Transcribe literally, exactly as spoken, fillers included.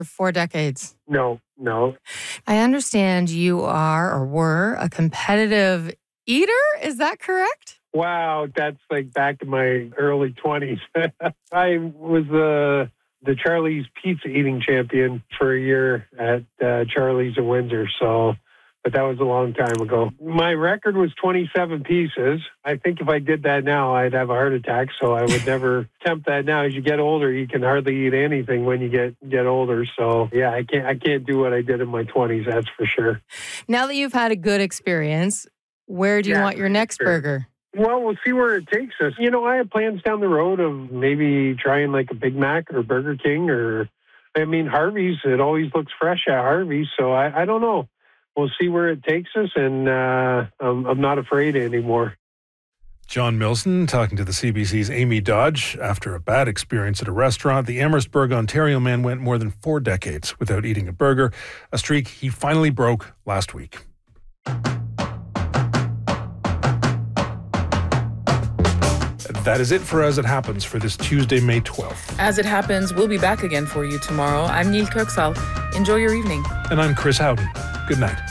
For four decades. No, no. I understand you are or were a competitive eater. Is that correct? Wow, that's like back in my early twenties. I was the the Charlie's pizza eating champion for a year at uh, Charlie's in Windsor. So, but that was a long time ago. My record was twenty-seven pieces. I think if I did that now, I'd have a heart attack. So I would never attempt that now. As you get older, you can hardly eat anything when you get, get older. So yeah, I can't I can't do what I did in my twenties. That's for sure. Now that you've had a good experience, where do you Yeah, want your next sure. burger? Well, we'll see where it takes us. You know, I have plans down the road of maybe trying like a Big Mac or Burger King or, I mean, Harvey's. It always looks fresh at Harvey's. So I, I don't know. We'll see where it takes us, and uh, I'm, I'm not afraid anymore. John Milson talking to the C B C's Amy Dodge. After a bad experience at a restaurant, the Amherstburg, Ontario man went more than four decades without eating a burger, a streak he finally broke last week. That is it for As It Happens for this Tuesday, May twelfth. As It Happens, we'll be back again for you tomorrow. I'm Neil Kirksall. Enjoy your evening. And I'm Chris Howden. Good night.